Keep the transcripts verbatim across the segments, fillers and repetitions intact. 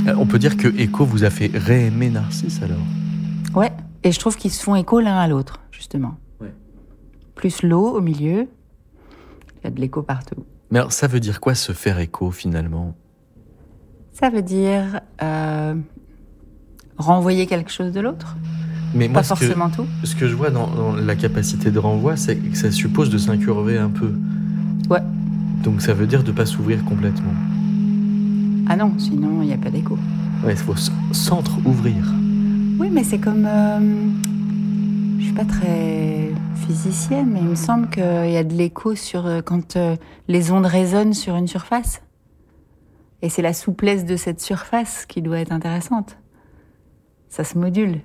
Euh, On peut dire que Echo vous a fait réaimer Narcisse alors. Ouais, et je trouve qu'ils se font écho l'un à l'autre, justement. Ouais. Plus l'eau au milieu, il y a de l'écho partout. Mais alors, ça veut dire quoi se faire écho finalement? Ça veut dire euh, renvoyer quelque chose de l'autre. Mais moi, Pas ce que, forcément tout. ce que je vois dans, dans la capacité de renvoi, c'est que ça suppose de s'incurver un peu. Ouais. Donc ça veut dire de ne pas s'ouvrir complètement. Ah non, sinon il n'y a pas d'écho. Ouais, il faut s- s'entre-ouvrir. Oui, mais c'est comme... Euh, je suis pas très physicienne, mais il me semble qu'il y a de l'écho sur euh, quand euh, les ondes résonnent sur une surface. Et c'est la souplesse de cette surface qui doit être intéressante. Ça se module.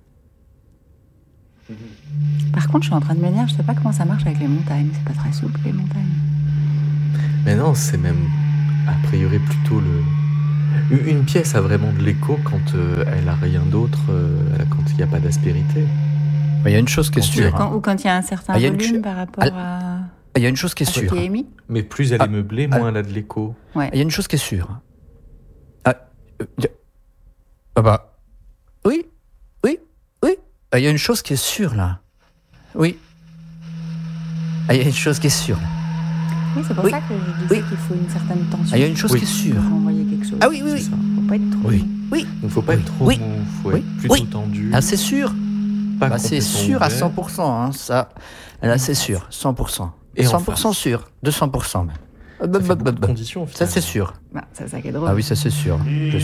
Par contre, je suis en train de me dire, je sais pas comment ça marche avec les montagnes. C'est pas très souple, les montagnes. Mais non, c'est même a priori plutôt le... Une une pièce a vraiment de l'écho quand euh, elle a rien d'autre, euh, quand il n'y a pas d'aspérité. Il y a une chose qui est Quand sûre. Quand- hein. ou quand il y a un certain Ah, il y a une volume ch- par rapport Ah, à, Il y a une chose qui est à ce sûre. qui est émis. Mais plus elle Ah, est meublée, ah. moins elle a de l'écho. Ouais. Il y a une chose qui est sûre. Ah, euh, y a- ah bah, oui, oui, oui. Ah, il y a une chose qui est sûre là. Oui. Ah, il y a une chose qui est sûre. là. Oui, c'est pour Oui. ça que je disais Oui. qu'il faut une certaine tension Ah, il y a une chose Oui. qui est sûre. pour renvoyer quelque chose. Ah oui, oui, C'est oui. ça. Faut pas être trop. Oui, oui. Donc faut pas Oui. être trop Oui. mou, faut Oui. être plutôt Oui. tendu. Ah, c'est sûr. pas Bah, c'est complètement sûr à ouvert. cent pour cent, hein, ça. Là, c'est sûr, cent pour cent. Et en cent pour cent face. sûr, deux cents pour cent même. Ça Bah, fait bah, beaucoup bah, de bah. conditions, Ça, c'est finalement. sûr. Bah, c'est ça qui est drôle. Ah oui, ça, c'est sûr. Je